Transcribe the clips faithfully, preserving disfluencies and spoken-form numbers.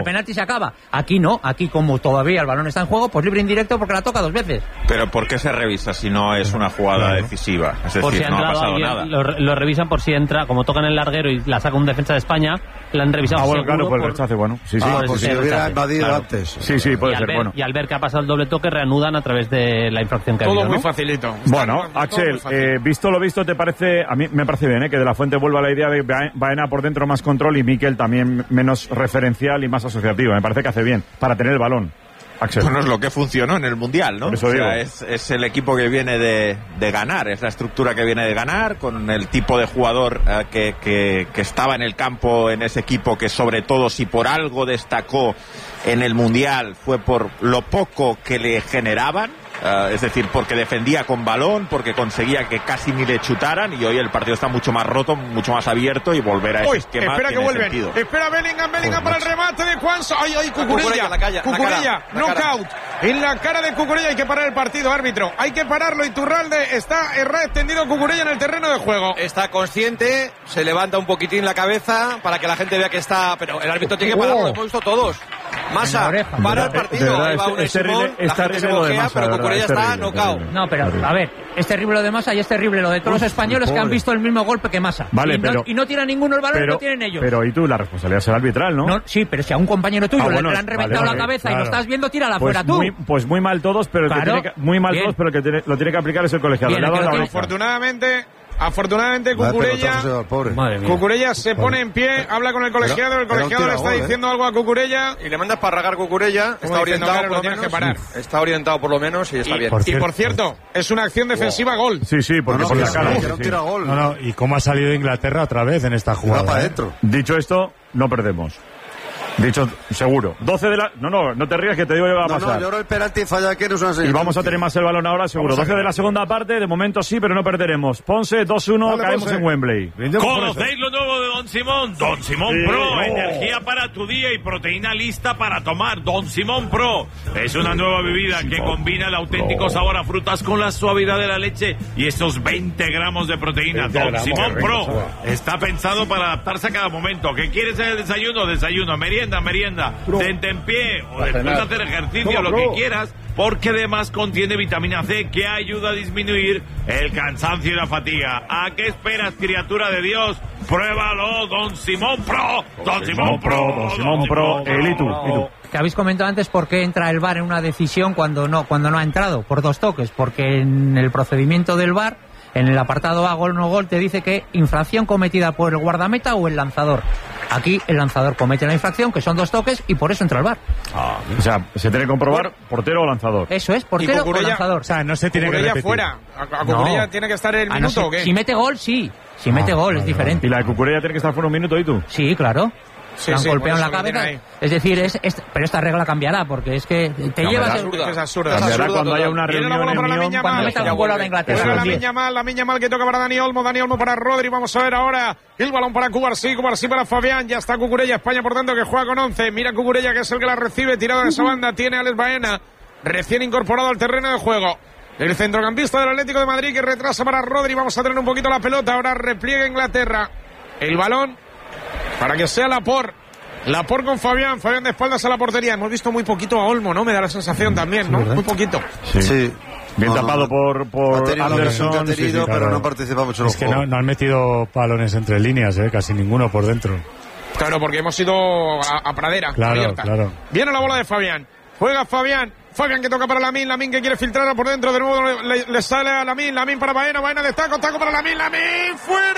el penalti se acaba. Aquí no, aquí como todavía el balón está en juego, pues libre indirecto porque la toca dos veces. Pero ¿por qué se revisa si no es una jugada claro. decisiva? Es por decir, si no ha ha pasado alguien, nada. Lo, lo revisan por si entra, como tocan el larguero y la saca un defensa de España, la han revisado. Ah, bueno, claro, por el por... rechace, bueno. Sí, sí. Ah, sí, por sí, si sí, hubiera invadido claro. antes. Sí, sí, puede y ser, ver, bueno. Y al ver que ha pasado el doble toque, reanudan a través de la infracción que ha todo habido, muy ¿no? facilito. Bueno, Está, Axel, eh, visto lo visto, ¿te parece? A mí me parece bien, ¿eh? Que De La Fuente vuelva a la idea de Baena por dentro más control y Mikel también menos referencial y más asociativa. Me parece que hace bien para tener el balón. Axel. Bueno, es lo que funcionó en el Mundial, ¿no? Por eso o sea, digo. es, es el equipo que viene de, de ganar, es la estructura que viene de ganar, con el tipo de jugador eh, que, que, que estaba en el campo en ese equipo, que sobre todo si por algo destacó en el Mundial fue por lo poco que le generaban. Uh, es decir, porque defendía con balón, porque conseguía que casi ni le chutaran, y hoy el partido está mucho más roto, mucho más abierto, y volver a ese Uy, esquema espera que tiene vuelven. sentido. Espera Bellingham, Bellingham Uy, para el remate de Juanso. Ay, ay, Cucurella. La calle, Cucurella, la cara, la knockout. En la cara de Cucurella hay que parar el partido, árbitro. Hay que pararlo. Iturralde está erra extendido Cucurella en el terreno de juego. Está consciente, se levanta un poquitín la cabeza para que la gente vea que está, pero el árbitro tiene que pararlo, lo hemos visto todos. Massa, para el partido. Verdad, ahí va es, un es terrible, Simón, es la gente se terrible lo de mojea, Massa, pero verdad, Cucurella es está terrible, knockout. terrible. No, pero a ver, es terrible lo de Massa y es terrible lo de todos los españoles que han visto el mismo golpe que Massa. Vale, y, pero, no, y no tira ninguno el balón, pero, lo tienen ellos. Pero y tú, la responsabilidad será arbitral, ¿no? No, sí, pero si a un compañero tuyo Ah, le, bueno, le han reventado vale, la vale, cabeza claro. y lo estás viendo, tírala pues fuera tú. Muy, pues muy mal todos, pero el Claro, que tiene que, muy mal bien. todos, pero el que tiene, lo tiene que aplicar es el colegiado. Bien, Le ha dado el que la lo oreja. Afortunadamente, afortunadamente Vaya Cucurella, pelotazo se va, pobre. Madre mía. Cucurella se pone en pie, habla con el colegiado, el Pero- era un colegiado le está tiragol, ¿eh? diciendo algo a Cucurella. Y le mandas para ragar Cucurella, está diciendo, orientado claro, por lo lo tienes menos. que parar. Está orientado por lo menos y está Y bien. por, Por y por cierto. cierto, es una acción defensiva gol. Sí, sí, porque No, no, por la que cara. era sí, un sí. tiragol. No, no, ¿y cómo ha salido Inglaterra otra vez en esta Va jugada? para eh? adentro. Dicho esto, no perdemos. Dicho, seguro. doce de la... No, no, no te rías que te digo que va a No, pasar. no, yo ahora el penalti falla que no es una señal. Y vamos a tener más el balón ahora, seguro. doce de la segunda parte, de momento sí, pero no perderemos. Ponce, dos uno, Dale, caemos Ponce. en Wembley. ¿Conocéis lo nuevo de Don Simón? Don Simón Sí. Pro, Oh. energía para tu día y proteína lista para tomar. Don Simón Pro es una nueva bebida que combina el auténtico sabor a frutas con la suavidad de la leche y estos veinte gramos de proteína. Don Simón Pro está pensado para adaptarse a cada momento. ¿Qué quieres en el desayuno? Desayuno, merienda, merienda, tentempié o después de hacer ejercicio, lo que quieras, porque además contiene vitamina C que ayuda a disminuir el cansancio y la fatiga. ¿A qué esperas, criatura de Dios? Pruébalo, Don Simón Pro. Don Simón Pro. Don Simón Pro, el Itu. Itu. Que habéis comentado antes por qué entra el V A R en una decisión cuando no, cuando no ha entrado, por dos toques, porque en el procedimiento del V A R, en el apartado A, gol no gol, te dice que infracción cometida por el guardameta o el lanzador. Aquí el lanzador comete la infracción, que son dos toques, y por eso entra el V A R. Ah, o sea, se tiene que comprobar portero o lanzador. Eso es, portero o Cucurella- lanzador. O sea, no se tiene que Cucurella repetir. fuera. ¿A, a Cucurella No. tiene que estar el Ah, no, minuto si, o qué? si mete gol, sí. Si mete Ah, gol, es vale, diferente. ¿Y la de Cucurella tiene que estar fuera un minuto, Itu? Sí, claro. Sí, Le han sí, golpeado por en la eso lo cabeza. tiene ahí. Es decir, es, es- pero esta regla cambiará, porque es que te Cambiará. llevas... Es el- absurda. Es absurda. Cambiará absurdo cuando haya total. una Viene la reunión bola en para la Lyon. Miña Cuando Mal. meta un gol ahora Inglaterra. Juega la también. Miña Mal, la Miña Mal que toca para Dani Olmo, Dani Olmo para Rodri. Vamos a ver ahora el balón para Cubarsí, Cubarsí para Fabián. Ya está Cucurella, España por tanto que juega con once. Mira Cucurella que es el que la recibe, tirado de esa banda. Tiene a Alex Baena, recién incorporado al terreno de juego. El centrocampista del Atlético de Madrid que retrasa para Rodri. Vamos a tener un poquito la pelota. Ahora repliega Inglaterra. El balón para que sea Laporte. Laporte con Fabián. Fabián de espaldas a la portería. Hemos visto muy poquito a Olmo, ¿no? Me da la sensación también, ¿no? Muy poquito. Sí. Sí. Bien No, no, tapado no. por, Ha por tenido la ocasión que ha Anderson. sí, sí, tenido, claro. pero no participa mucho en Es el que juego. no, no han metido balones entre líneas, eh, casi ninguno por dentro. Claro, porque hemos ido a, a pradera. Claro, abierta. claro. Viene la bola de Fabián. Juega Fabián. Fabián que toca para Lamine. Lamine que quiere filtrar por dentro. De nuevo le, le sale a Lamine. Lamine para Baena. Baena de taco. Taco para Lamine. Lamine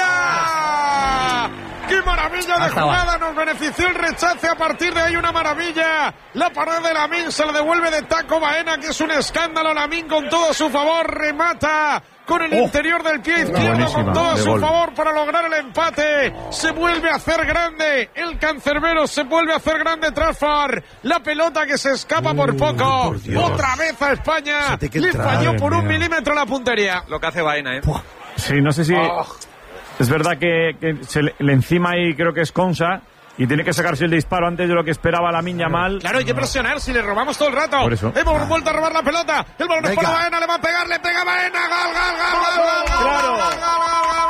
fuera. ¡Qué maravilla de Hasta jugada! Nos benefició el rechace. A partir de ahí una maravilla. La parada de Lamine se la devuelve de taco Baena, que es un escándalo. Lamine con todo a su favor. Remata con el interior del pie izquierdo, Buenísima, con todo a de su gol. favor para lograr el empate. Se vuelve a hacer grande el cancerbero, se vuelve a hacer grande Trafford. La pelota que se escapa por poco. por Dios. Otra vez a España. Se te que Le entrar, falló madre por un mía. milímetro la puntería. Lo que hace Baena, ¿eh? Sí, no sé si... Oh. Es verdad que, que se le, le encima ahí creo que es Consa y tiene que sacarse el disparo antes de lo que esperaba la Miña Mal. Claro, hay que presionar si le robamos todo el rato. Por eso. Hemos vuelto a robar la pelota. El balón es Venga. para Baena, le va a pegar, le pega Baena. Gol, gol, gol, gol, gol, gol, Claro. gol, gol, gol, gol, gol.